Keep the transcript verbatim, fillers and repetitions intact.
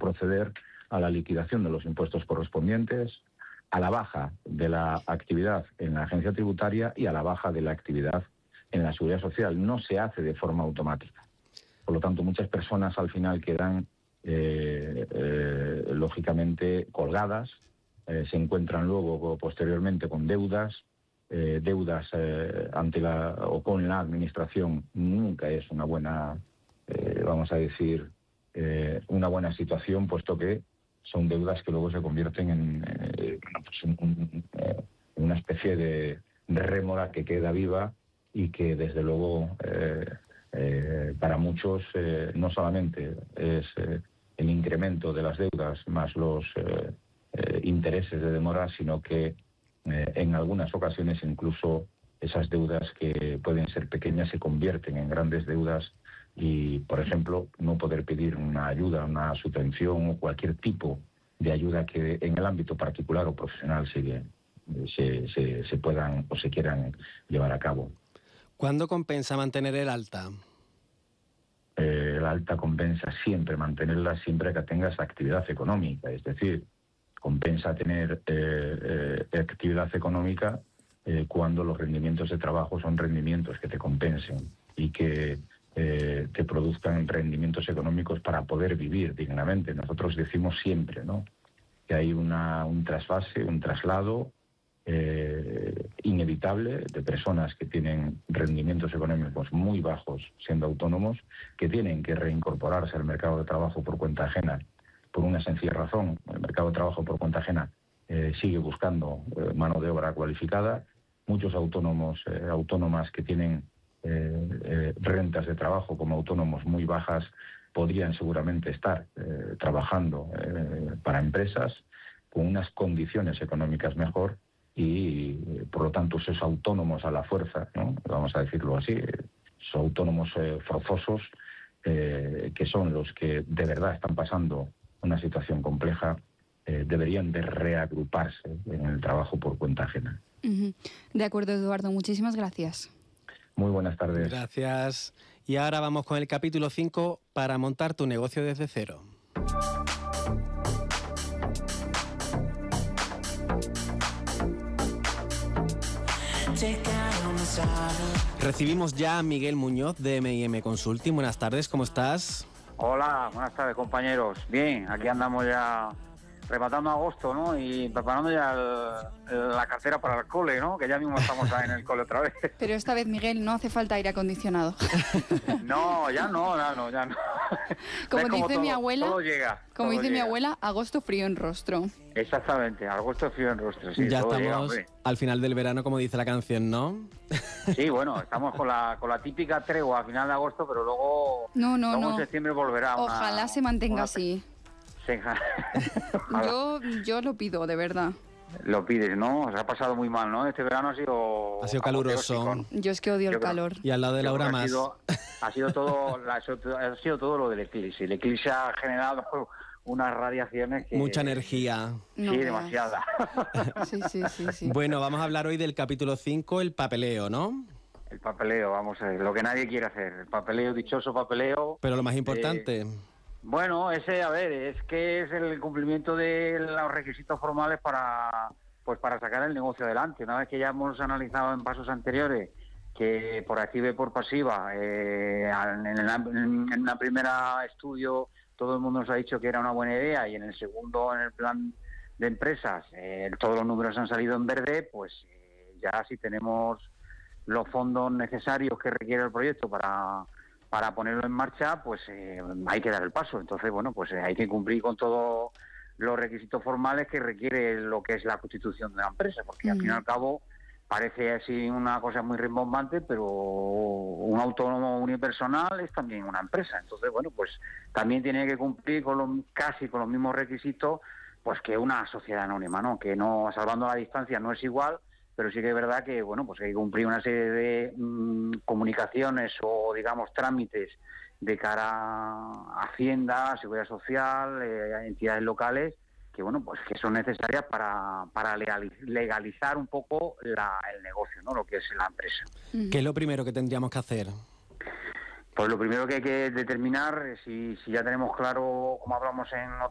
proceder a la liquidación de los impuestos correspondientes, a la baja de la actividad en la agencia tributaria y a la baja de la actividad en la seguridad social. No se hace de forma automática. Por lo tanto, muchas personas al final quedan, eh, eh, lógicamente, colgadas, eh, se encuentran luego, posteriormente, con deudas, eh, deudas eh, ante la o con la administración. Nunca es una buena, eh, vamos a decir, eh, una buena situación, puesto que son deudas que luego se convierten en, eh, pues en, un, eh, en una especie de, de rémora que queda viva y que, desde luego, eh, eh, para muchos eh, no solamente es eh, el incremento de las deudas más los eh, eh, intereses de demora, sino que eh, en algunas ocasiones incluso esas deudas que pueden ser pequeñas se convierten en grandes deudas. Y, por ejemplo, no poder pedir una ayuda, una subvención o cualquier tipo de ayuda que en el ámbito particular o profesional se, se, se, se puedan o se quieran llevar a cabo. ¿Cuándo compensa mantener el alta? Eh, el alta compensa siempre mantenerla siempre que tengas actividad económica, es decir, compensa tener eh, eh, actividad económica eh, cuando los rendimientos de trabajo son rendimientos que te compensen y que Eh, que produzcan rendimientos económicos para poder vivir dignamente. Nosotros decimos siempre, ¿no?, que hay una, un trasvase, un traslado eh, inevitable de personas que tienen rendimientos económicos muy bajos siendo autónomos, que tienen que reincorporarse al mercado de trabajo por cuenta ajena, por una sencilla razón: el mercado de trabajo por cuenta ajena eh, sigue buscando eh, mano de obra cualificada. Muchos autónomos, eh, autónomas que tienen Eh, eh, rentas de trabajo como autónomos muy bajas podrían seguramente estar eh, trabajando eh, para empresas con unas condiciones económicas mejor y, eh, por lo tanto, esos autónomos a la fuerza, ¿no?, vamos a decirlo así, esos autónomos eh, forzosos, eh, que son los que de verdad están pasando una situación compleja, eh, deberían de reagruparse en el trabajo por cuenta ajena. Uh-huh. De acuerdo, Eduardo, muchísimas gracias. Muy buenas tardes. Gracias. Y ahora vamos con el capítulo cinco, para montar tu negocio desde cero. Recibimos ya a Miguel Muñoz de M y M Consulting. Buenas tardes, ¿cómo estás? Hola, buenas tardes, compañeros. Bien, aquí andamos ya rematando agosto, ¿no? Y preparando ya el, la cartera para el cole, ¿no? Que ya mismo estamos ahí en el cole otra vez. Pero esta vez, Miguel, no hace falta aire acondicionado. No, ya no, ya no, ya no. Como dice como mi todo, abuela, todo llega, como todo dice llega. mi abuela, agosto frío en rostro. Exactamente, agosto frío en rostro, sí. Ya todo estamos llega, al final del verano, como dice la canción, ¿no? Sí, bueno, estamos con la con la típica tregua a final de agosto, pero luego, no, no, luego no. en septiembre volverá. Una, Ojalá se mantenga una... así. Sí. yo, yo lo pido, de verdad. Lo pides, ¿no? Se ha pasado muy mal, ¿no? Este verano ha sido... Ha sido caluroso. Yo es que odio yo el creo, calor. Y al lado de Laura ha más. Sido, ha, sido todo, ha sido todo lo del eclipse. El eclipse ha generado unas radiaciones que... Mucha energía. Sí, no demasiada. Sí, sí, sí, sí. Bueno, vamos a hablar hoy del capítulo cinco, el papeleo, ¿no? El papeleo, vamos a ver, lo que nadie quiere hacer. El papeleo, dichoso papeleo... Pero lo más importante... Eh, Bueno, ese, a ver, es que es el cumplimiento de los requisitos formales para, pues para sacar el negocio adelante. Una vez que ya hemos analizado en pasos anteriores que por activa y por pasiva, eh, en, el, en una primera estudio todo el mundo nos ha dicho que era una buena idea, y en el segundo, en el plan de empresas, eh, todos los números han salido en verde, pues eh, ya si tenemos los fondos necesarios que requiere el proyecto para... para ponerlo en marcha, pues eh, hay que dar el paso. Entonces, bueno, pues eh, hay que cumplir con todos los requisitos formales que requiere lo que es la constitución de la empresa, porque mm. al fin y al cabo parece así una cosa muy rimbombante, pero un autónomo unipersonal es también una empresa. Entonces, bueno, pues también tiene que cumplir con los, casi con los mismos requisitos pues que una sociedad anónima, ¿no? Que no, salvando la distancia, no es igual, pero sí que es verdad que, bueno, pues hay que cumplir una serie de mmm, comunicaciones o, digamos, trámites de cara a Hacienda, Seguridad Social, eh, entidades locales, que, bueno, pues que son necesarias para, para legalizar un poco la, el negocio, ¿no? Lo que es la empresa. ¿Qué es lo primero que tendríamos que hacer? Pues lo primero que hay que determinar, si, si ya tenemos claro, como hablamos en